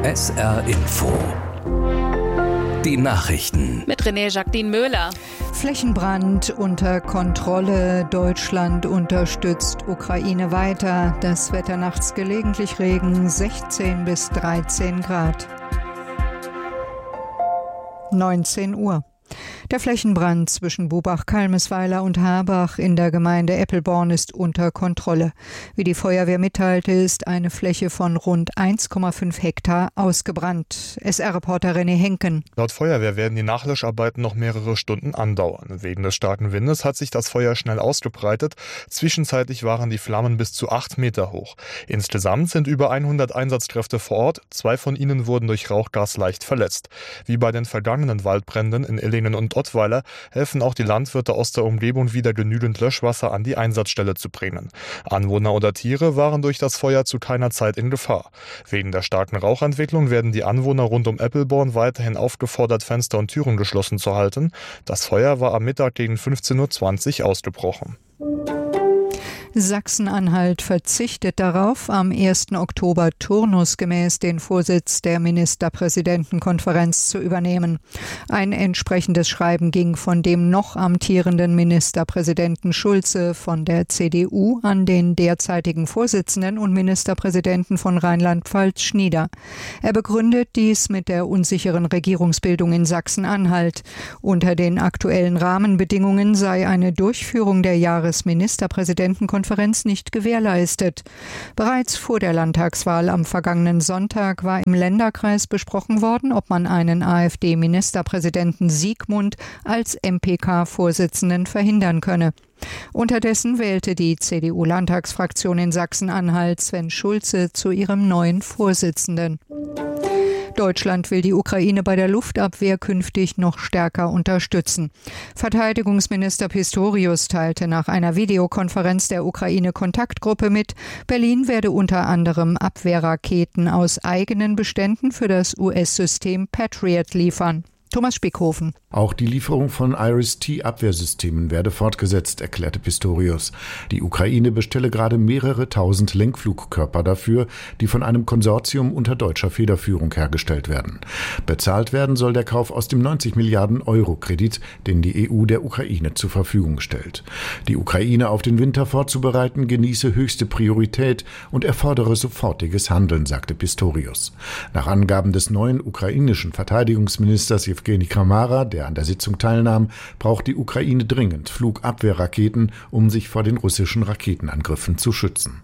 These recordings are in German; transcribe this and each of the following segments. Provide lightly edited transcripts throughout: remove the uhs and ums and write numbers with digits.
SR Info. Die Nachrichten. Mit René-Jacqueline Möhler. Flächenbrand unter Kontrolle. Deutschland unterstützt Ukraine weiter. Das Wetter nachts gelegentlich Regen, 16 bis 13 Grad. 19 Uhr. Der Flächenbrand zwischen Bubach-Kalmesweiler und Harbach in der Gemeinde Eppelborn ist unter Kontrolle. Wie die Feuerwehr mitteilte, ist eine Fläche von rund 1,5 Hektar ausgebrannt. SR-Reporter René Henken. Laut Feuerwehr werden die Nachlöscharbeiten noch mehrere Stunden andauern. Wegen des starken Windes hat sich das Feuer schnell ausgebreitet. Zwischenzeitlich waren die Flammen bis zu 8 Meter hoch. Insgesamt sind über 100 Einsatzkräfte vor Ort. 2 von ihnen wurden durch Rauchgas leicht verletzt. Wie bei den vergangenen Waldbränden in Illingen und Ottweiler helfen auch die Landwirte aus der Umgebung wieder genügend Löschwasser an die Einsatzstelle zu bringen. Anwohner oder Tiere waren durch das Feuer zu keiner Zeit in Gefahr. Wegen der starken Rauchentwicklung werden die Anwohner rund um Eppelborn weiterhin aufgefordert, Fenster und Türen geschlossen zu halten. Das Feuer war am Mittag gegen 15:20 Uhr ausgebrochen. Sachsen-Anhalt verzichtet darauf, am 1. Oktober turnusgemäß den Vorsitz der Ministerpräsidentenkonferenz zu übernehmen. Ein entsprechendes Schreiben ging von dem noch amtierenden Ministerpräsidenten Schulze von der CDU an den derzeitigen Vorsitzenden und Ministerpräsidenten von Rheinland-Pfalz Schnieder. Er begründet dies mit der unsicheren Regierungsbildung in Sachsen-Anhalt. Unter den aktuellen Rahmenbedingungen sei eine Durchführung der Jahresministerpräsidentenkonferenz nicht gewährleistet. Bereits vor der Landtagswahl am vergangenen Sonntag war im Länderkreis besprochen worden, ob man einen AfD-Ministerpräsidenten Siegmund als MPK-Vorsitzenden verhindern könne. Unterdessen wählte die CDU-Landtagsfraktion in Sachsen-Anhalt Sven Schulze zu ihrem neuen Vorsitzenden. Deutschland will die Ukraine bei der Luftabwehr künftig noch stärker unterstützen. Verteidigungsminister Pistorius teilte nach einer Videokonferenz der Ukraine-Kontaktgruppe mit, Berlin werde unter anderem Abwehrraketen aus eigenen Beständen für das US-System Patriot liefern. Thomas Spickhofen. Auch die Lieferung von IRIS-T-Abwehrsystemen werde fortgesetzt, erklärte Pistorius. Die Ukraine bestelle gerade mehrere tausend Lenkflugkörper dafür, die von einem Konsortium unter deutscher Federführung hergestellt werden. Bezahlt werden soll der Kauf aus dem 90 Milliarden Euro Kredit, den die EU der Ukraine zur Verfügung stellt. Die Ukraine auf den Winter vorzubereiten, genieße höchste Priorität und erfordere sofortiges Handeln, sagte Pistorius. Nach Angaben des neuen ukrainischen Verteidigungsministers Evgeny Kramara, der an der Sitzung teilnahm, braucht die Ukraine dringend Flugabwehrraketen, um sich vor den russischen Raketenangriffen zu schützen.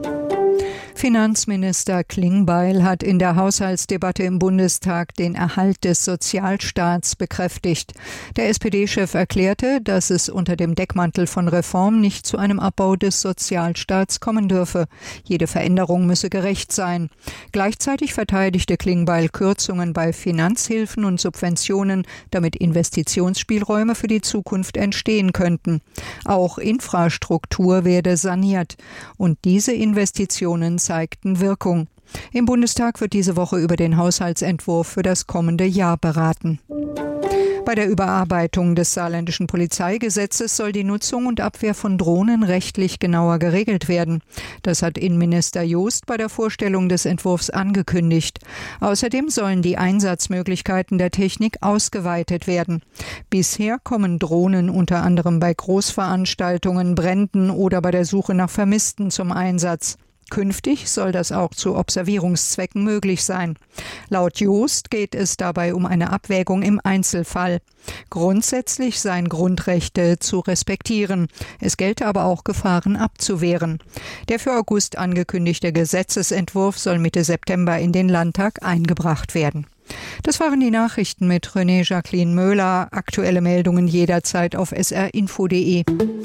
Finanzminister Klingbeil hat in der Haushaltsdebatte im Bundestag den Erhalt des Sozialstaats bekräftigt. Der SPD-Chef erklärte, dass es unter dem Deckmantel von Reform nicht zu einem Abbau des Sozialstaats kommen dürfe. Jede Veränderung müsse gerecht sein. Gleichzeitig verteidigte Klingbeil Kürzungen bei Finanzhilfen und Subventionen, damit Investitionsspielräume für die Zukunft entstehen könnten. Auch Infrastruktur werde saniert. Und diese Investitionen zeigten Wirkung. Im Bundestag wird diese Woche über den Haushaltsentwurf für das kommende Jahr beraten. Bei der Überarbeitung des saarländischen Polizeigesetzes soll die Nutzung und Abwehr von Drohnen rechtlich genauer geregelt werden. Das hat Innenminister Joost bei der Vorstellung des Entwurfs angekündigt. Außerdem sollen die Einsatzmöglichkeiten der Technik ausgeweitet werden. Bisher kommen Drohnen unter anderem bei Großveranstaltungen, Bränden oder bei der Suche nach Vermissten zum Einsatz. Künftig soll das auch zu Observierungszwecken möglich sein. Laut Joost geht es dabei um eine Abwägung im Einzelfall. Grundsätzlich seien Grundrechte zu respektieren. Es gelte aber auch, Gefahren abzuwehren. Der für August angekündigte Gesetzesentwurf soll Mitte September in den Landtag eingebracht werden. Das waren die Nachrichten mit René-Jacqueline Möhler. Aktuelle Meldungen jederzeit auf srinfo.de.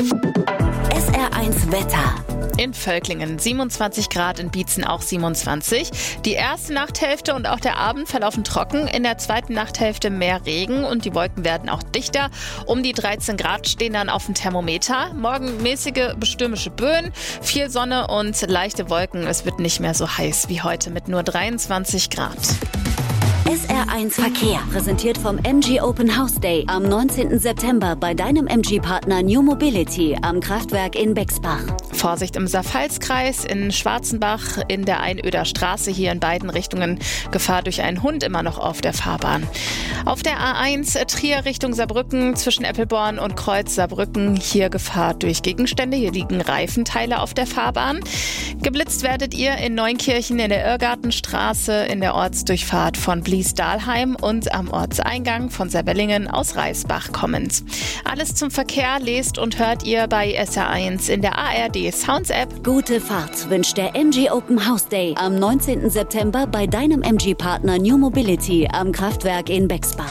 SR1 Wetter. In Völklingen 27 Grad, in Bietzen auch 27. Die erste Nachthälfte und auch der Abend verlaufen trocken. In der zweiten Nachthälfte mehr Regen und die Wolken werden auch dichter. Um die 13 Grad stehen dann auf dem Thermometer. Morgen mäßige bis stürmische Böen, viel Sonne und leichte Wolken. Es wird nicht mehr so heiß wie heute mit nur 23 Grad. SR1 Verkehr, präsentiert vom MG Open House Day am 19. September bei deinem MG-Partner New Mobility am Kraftwerk in Bexbach. Vorsicht im Saarpfalzkreis, in Schwarzenbach, in der Einöder Straße hier in beiden Richtungen. Gefahr durch einen Hund immer noch auf der Fahrbahn. Auf der A1 Trier Richtung Saarbrücken zwischen Eppelborn und Kreuz Saarbrücken. Hier Gefahr durch Gegenstände. Hier liegen Reifenteile auf der Fahrbahn. Geblitzt werdet ihr in Neunkirchen in der Irrgartenstraße, in der Ortsdurchfahrt von Blies-Dahlheim und am Ortseingang von Saarwellingen aus Reisbach kommend. Alles zum Verkehr lest und hört ihr bei SR1 in der ARD Sounds App. Gute Fahrt wünscht der MG Open House Day am 19. September bei deinem MG-Partner New Mobility am Kraftwerk in Bexbach.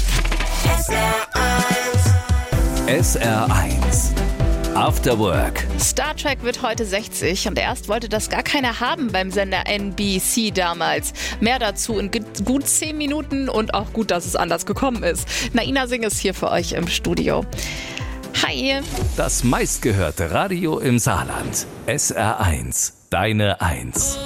SR1 After Work. Star Trek wird heute 60 und erst wollte das gar keiner haben beim Sender NBC damals. Mehr dazu in gut 10 Minuten und auch gut, dass es anders gekommen ist. Naina Singh ist hier für euch im Studio. Hi. Das meistgehörte Radio im Saarland. SR1, deine 1.